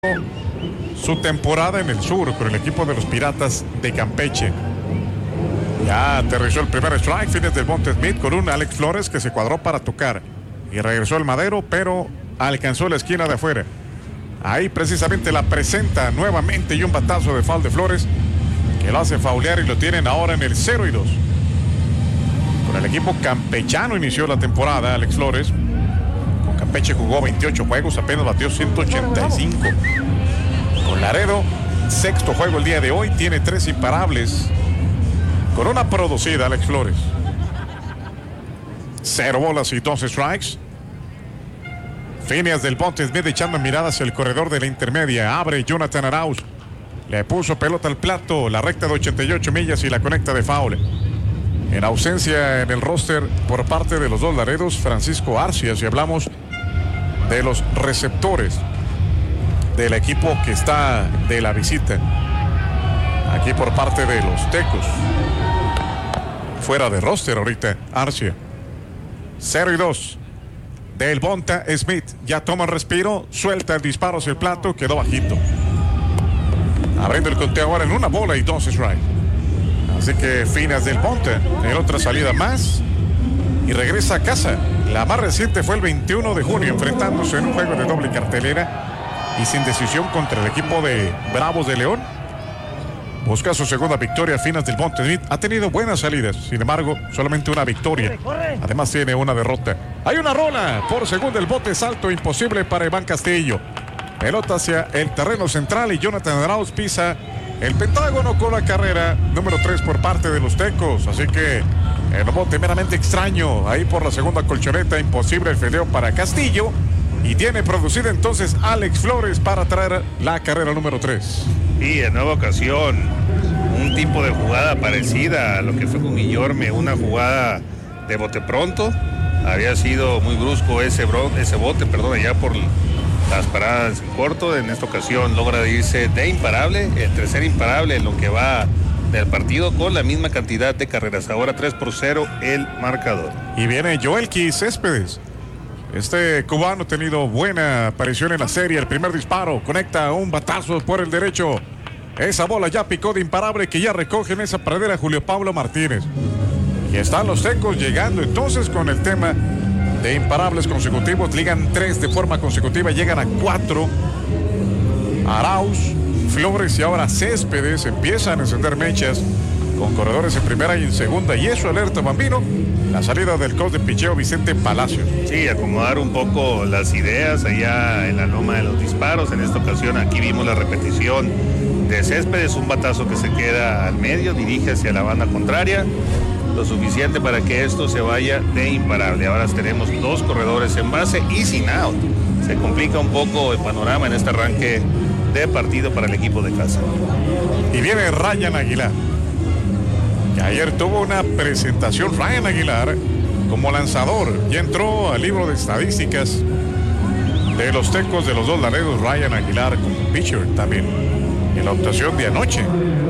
su temporada en el sur con el equipo de los Piratas de Campeche. Ya aterrizó el primer strike, Fines del Monte Smith con un Alex Flores que se cuadró para tocar y regresó el madero, pero alcanzó la esquina de afuera. Ahí precisamente la presenta nuevamente y un batazo de foul de Flores que lo hace faulear y lo tienen ahora en el 0-2. Con el equipo campechano inició la temporada Alex Flores. Con Campeche jugó 28 juegos, apenas batió 185. Con Laredo, sexto juego el día de hoy, tiene 3 imparables. Con una producida Alex Flores. 0 bolas y 2 strikes. Phineas del Monte Smith echando miradas hacia el corredor de la intermedia. Abre Jonathan Arauz. Le puso pelota al plato, la recta de 88 millas y la conecta de foul. En ausencia en el roster por parte de los dos Laredos, Francisco Arcia, si hablamos de los receptores del equipo que está de la visita. Aquí por parte de los Tecos. Fuera de roster ahorita, Arcia. 0-2. Del Bonta Smith. Ya toma el respiro. Suelta el disparo hacia el plato. Quedó bajito. Abriendo el conteo ahora en 1 bola y 2 strikes. Así que Phineas del Bonta en otra salida más. Y regresa a casa. La más reciente fue el 21 de junio. Enfrentándose en un juego de doble cartelera. Y sin decisión contra el equipo de Bravos de León. Busca su segunda victoria. Phineas del Monte Smith ha tenido buenas salidas, sin embargo solamente una victoria. Además tiene una derrota. Hay una rola por segunda, el bote salto imposible para Iván Castillo. Pelota hacia el terreno central y Jonathan Arauz pisa el pentágono con la carrera número 3 por parte de los Tecos. Así que el bote meramente extraño ahí por la segunda colchoneta, imposible el fildeo para Castillo. Y tiene producida entonces Alex Flores para traer la carrera número 3. Y en nueva ocasión, un tipo de jugada parecida a lo que fue con Guillorme, una jugada de bote pronto. Había sido muy brusco ese bote, allá por las paradas en corto. En esta ocasión logra irse de imparable, el tercer imparable en lo que va del partido con la misma cantidad de carreras. Ahora 3-0 el marcador. Y viene Joelky Céspedes. Este cubano ha tenido buena aparición en la serie. El primer disparo conecta un batazo por el derecho. Esa bola ya picó de imparable que ya recoge en esa pradera Julio Pablo Martínez. Y están los Tecos llegando entonces con el tema de imparables consecutivos. Ligan 3 de forma consecutiva, llegan a 4. Arauz, Flores y ahora Céspedes empiezan a encender mechas con corredores en primera y en segunda. Y eso alerta, Bambino, la salida del coach de picheo Vicente Palacios. Sí, acomodar un poco las ideas allá en la loma de los disparos. En esta ocasión aquí vimos la repetición de Céspedes, un batazo que se queda al medio, dirige hacia la banda contraria, lo suficiente para que esto se vaya de imparable. Ahora tenemos 2 corredores en base y sin out. Se complica un poco el panorama en este arranque de partido para el equipo de casa. Y viene Ryan Aguilar. Que ayer tuvo una presentación Ryan Aguilar como lanzador. Ya entró al libro de estadísticas de los Tecos de los dos Laredos. Ryan Aguilar como pitcher también en la actuación de anoche.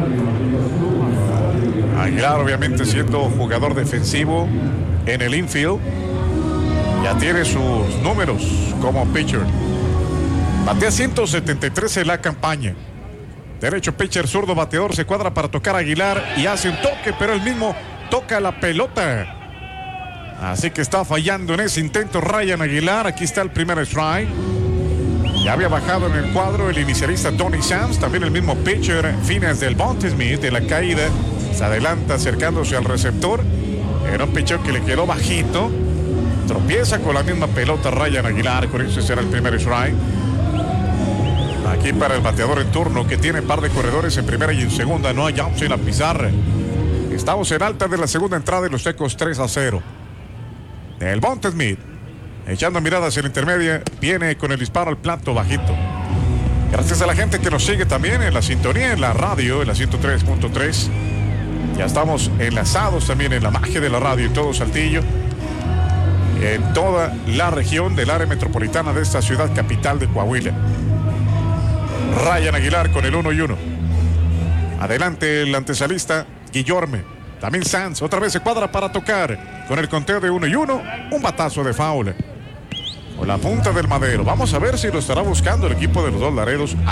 Aguilar obviamente siendo jugador defensivo en el infield. Ya tiene sus números como pitcher. Batea 173 en la campaña. Derecho pitcher, zurdo bateador, se cuadra para tocar a Aguilar y hace un toque, pero él mismo toca la pelota. Así que está fallando en ese intento Ryan Aguilar. Aquí está el primer strike. Ya había bajado en el cuadro el inicialista Tony Sands, también el mismo pitcher Phineas del Monte Smith. De la caída se adelanta acercándose al receptor. Era un pitcher que le quedó bajito. Tropieza con la misma pelota Ryan Aguilar, con eso será el primer strike. Aquí para el bateador en turno que tiene par de corredores en primera y en segunda. No hay outs en la pizarra. Estamos en alta de la segunda entrada de los Tecos 3-0. Del Bonte Smith echando miradas en la intermedia. Viene con el disparo al plato bajito. Gracias a la gente que nos sigue también en la sintonía, en la radio, en la 103.3. Ya estamos enlazados también en la magia de la radio y todo Saltillo. En toda la región del área metropolitana de esta ciudad capital de Coahuila. Ryan Aguilar con el 1-1. Adelante el antesalista Guillorme. También Sanz otra vez se cuadra para tocar. Con el conteo de 1-1, un batazo de foul. con la punta del madero. Vamos a ver si lo estará buscando el equipo de los Dos Laredos.